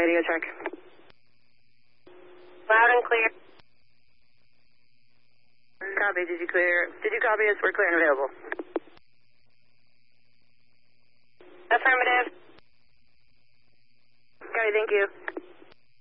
radio check. Loud and clear. Copy, did you copy us? We're clear and available. Affirmative. Okay, thank you.